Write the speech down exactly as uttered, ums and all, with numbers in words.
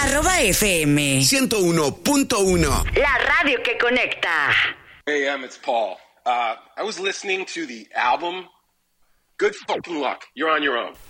Arroba F M. ciento uno punto uno. La radio que conecta. Hey, um, it's Paul. Uh, I was listening to the album. Good fucking luck. You're on your own.